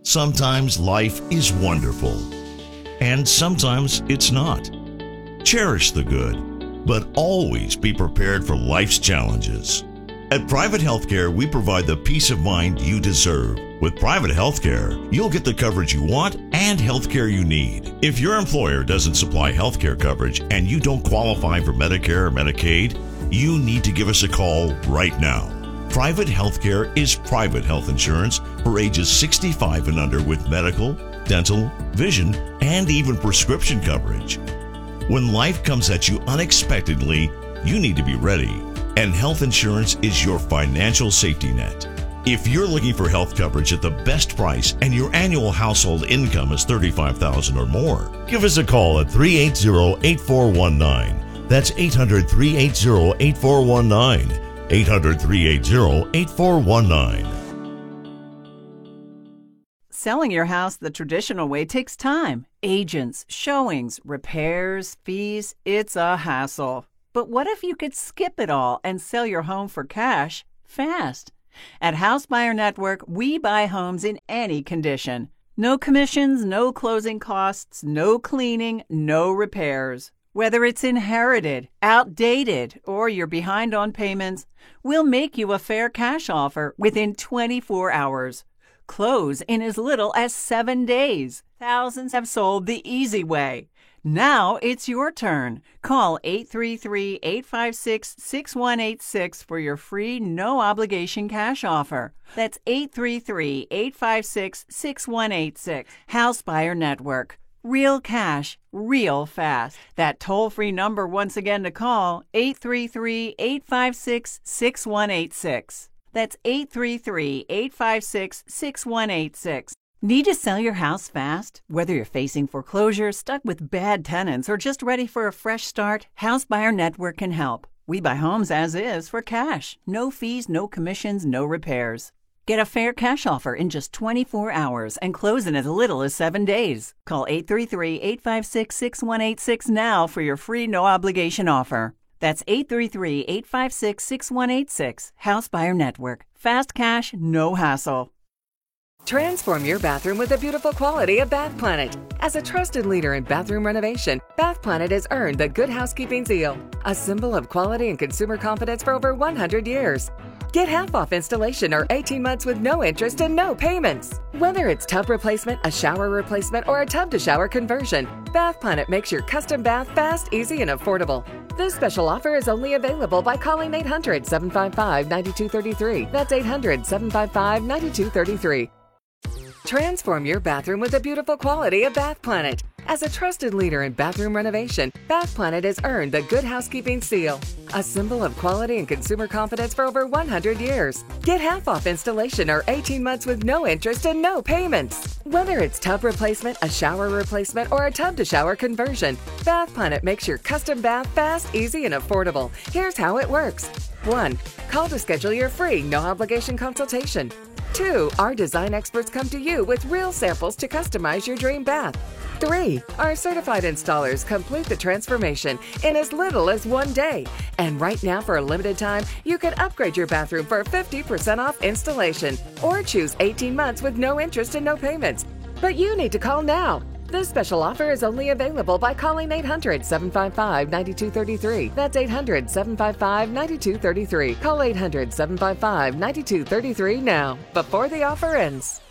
Sometimes life is wonderful, and sometimes it's not. Cherish the good, but always be prepared for life's challenges. At Private Healthcare, we provide the peace of mind you deserve. With Private Healthcare, you'll get the coverage you want and healthcare you need. If your employer doesn't supply healthcare coverage and you don't qualify for Medicare or Medicaid, you need to give us a call right now. Private Healthcare is private health insurance for ages 65 and under with medical, dental, vision, and even prescription coverage. When life comes at you unexpectedly, you need to be ready, and health insurance is your financial safety net. If you're looking for health coverage at the best price and your annual household income is $35,000 or more, give us a call at 380-8419. That's 800-380-8419. 800-380-8419. Selling your house the traditional way takes time. Agents, showings, repairs, fees, it's a hassle. But what if you could skip it all and sell your home for cash fast? At House Buyer Network, we buy homes in any condition. No commissions, no closing costs, no cleaning, no repairs. Whether it's inherited, outdated, or you're behind on payments, we'll make you a fair cash offer within 24 hours. Close in as little as 7 days. Thousands have sold the easy way. Now it's your turn. Call 833-856-6186 for your free, no-obligation cash offer. That's 833-856-6186. House Buyer Network. Real cash, real fast. That toll-free number once again to call, 833-856-6186. That's 833-856-6186. Need to sell your house fast? Whether you're facing foreclosure, stuck with bad tenants, or just ready for a fresh start, House Buyer Network can help. We buy homes as is for cash. No fees, no commissions, no repairs. Get a fair cash offer in just 24 hours and close in as little as 7 days. Call 833-856-6186 now for your free no-obligation offer. That's 833-856-6186. House Buyer Network. Fast cash, no hassle. Transform your bathroom with the beautiful quality of Bath Planet. As a trusted leader in bathroom renovation, Bath Planet has earned the Good Housekeeping seal, a symbol of quality and consumer confidence for over 100 years. Get half off installation or 18 months with no interest and no payments. Whether it's tub replacement, a shower replacement, or a tub-to-shower conversion, Bath Planet makes your custom bath fast, easy, and affordable. This special offer is only available by calling 800-755-9233. That's 800-755-9233. Transform your bathroom with the beautiful quality of Bath Planet. As a trusted leader in bathroom renovation, Bath Planet has earned the Good Housekeeping seal, a symbol of quality and consumer confidence for over 100 years. Get half off installation or 18 months with no interest and no payments. Whether it's tub replacement, a shower replacement, or a tub-to-shower conversion, Bath Planet makes your custom bath fast, easy, and affordable. Here's how it works. 1. Call to schedule your free, no-obligation consultation. 2. Our design experts come to you with real samples to customize your dream bath. 3. Our certified installers complete the transformation in as little as 1 day. And right now, for a limited time, you can upgrade your bathroom for 50% off installation or choose 18 months with no interest and no payments. But you need to call now. This special offer is only available by calling 800-755-9233. That's 800-755-9233. Call 800-755-9233 now, before the offer ends.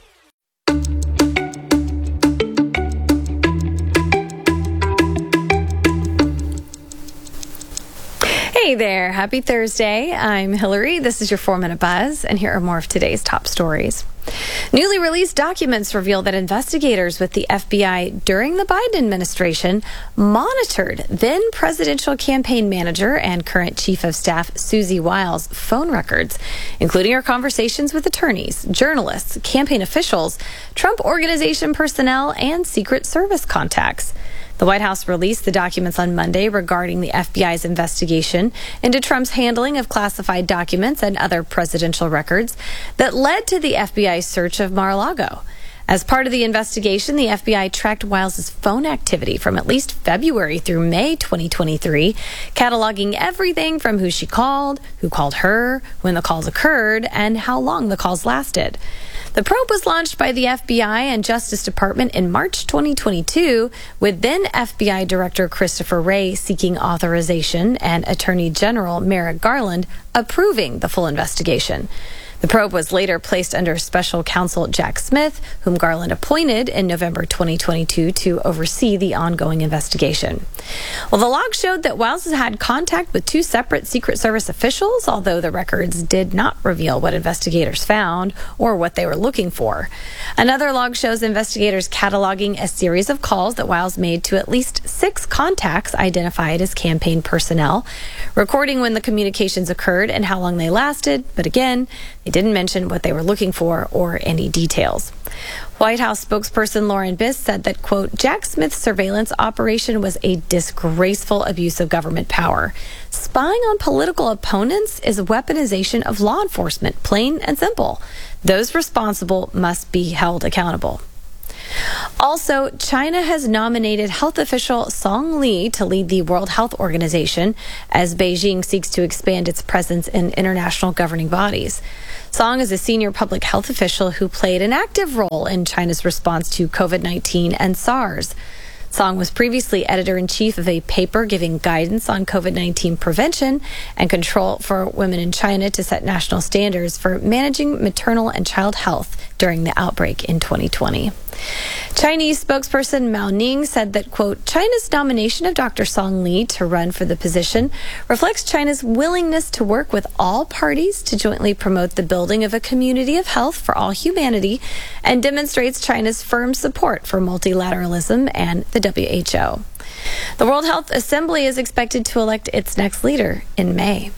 Hey there, happy Thursday. I'm Hillary. This is your 4-Minute Buzz, and here are more of today's top stories. Newly released documents reveal that investigators with the FBI during the Biden administration monitored then presidential campaign manager and current chief of staff Susie Wiles' phone records, including her conversations with attorneys, journalists, campaign officials, Trump Organization personnel, and Secret Service contacts. The White House released the documents on Monday regarding the FBI's investigation into Trump's handling of classified documents and other presidential records that led to the FBI's search of Mar-a-Lago. As part of the investigation, the FBI tracked Wiles' phone activity from at least February through May 2023, cataloging everything from who she called, who called her, when the calls occurred, and how long the calls lasted. The probe was launched by the FBI and Justice Department in March 2022, with then FBI Director Christopher Wray seeking authorization and Attorney General Merrick Garland approving the full investigation. The probe was later placed under Special Counsel Jack Smith, whom Garland appointed in November 2022 to oversee the ongoing investigation. Well, the log showed that Wiles has had contact with two separate Secret Service officials, although the records did not reveal what investigators found or what they were looking for. Another log shows investigators cataloging a series of calls that Wiles made to at least 6 contacts identified as campaign personnel, recording when the communications occurred and how long they lasted, but again, they didn't mention what they were looking for or any details. White House spokesperson Lauren Biss said that, quote, Jack Smith's surveillance operation was a disgraceful abuse of government power. Spying on political opponents is a weaponization of law enforcement, plain and simple. Those responsible must be held accountable. Also, China has nominated health official Song Li to lead the World Health Organization as Beijing seeks to expand its presence in international governing bodies. Song is a senior public health official who played an active role in China's response to COVID-19 and SARS. Song was previously editor-in-chief of a paper giving guidance on COVID-19 prevention and control for women in China to set national standards for managing maternal and child health during the outbreak in 2020. Chinese spokesperson Mao Ning said that, quote, China's nomination of Dr. Song Li to run for the position reflects China's willingness to work with all parties to jointly promote the building of a community of health for all humanity and demonstrates China's firm support for multilateralism and the WHO. The World Health Assembly is expected to elect its next leader in May.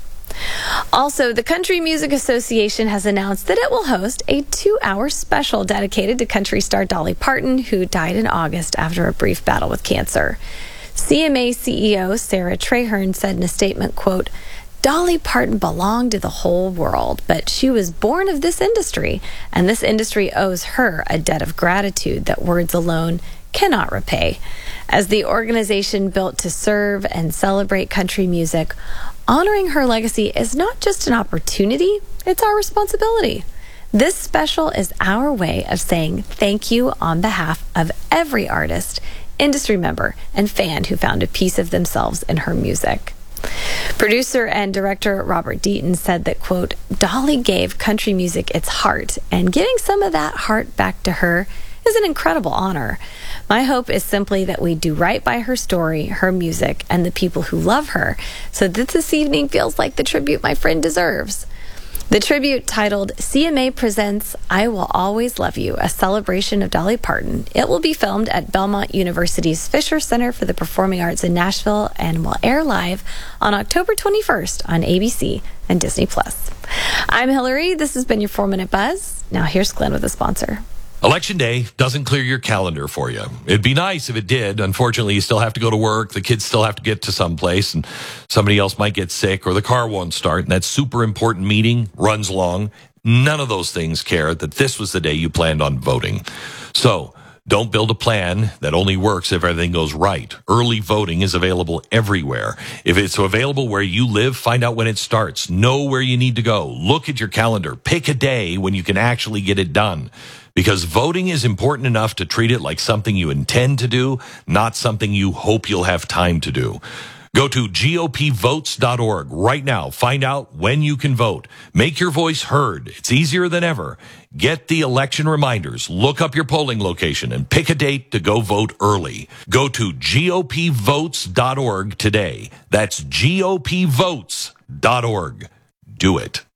Also, the Country Music Association has announced that it will host a 2-hour special dedicated to country star Dolly Parton, who died in August after a brief battle with cancer. CMA CEO Sarah Traherne said in a statement, quote, Dolly Parton belonged to the whole world, but she was born of this industry, and this industry owes her a debt of gratitude that words alone cannot repay. As the organization built to serve and celebrate country music, honoring her legacy is not just an opportunity, it's our responsibility. This special is our way of saying thank you on behalf of every artist, industry member, and fan who found a piece of themselves in her music. Producer and director Robert Deaton said that, quote, Dolly gave country music its heart, and giving some of that heart back to her is an incredible honor. My hope is simply that we do right by her story, her music, and the people who love her, so that this evening feels like the tribute my friend deserves. The tribute, titled CMA Presents I Will Always Love You, a celebration of Dolly Parton. It will be filmed at Belmont University's Fisher Center for the Performing Arts in Nashville and will air live on October 21st on ABC and Disney+. I'm Hillary. This has been your 4-Minute Buzz. Now here's Glenn with a sponsor. Election day doesn't clear your calendar for you. It'd be nice if it did. Unfortunately, you still have to go to work. The kids still have to get to someplace, and somebody else might get sick, or the car won't start, and that super important meeting runs long. None of those things care that this was the day you planned on voting. So don't build a plan that only works if everything goes right. Early voting is available everywhere. If it's available where you live, find out when it starts. Know where you need to go. Look at your calendar. Pick a day when you can actually get it done. Because voting is important enough to treat it like something you intend to do, not something you hope you'll have time to do. Go to GOPvotes.org right now. Find out when you can vote. Make your voice heard. It's easier than ever. Get the election reminders. Look up your polling location and pick a date to go vote early. Go to GOPvotes.org today. That's GOPvotes.org. Do it.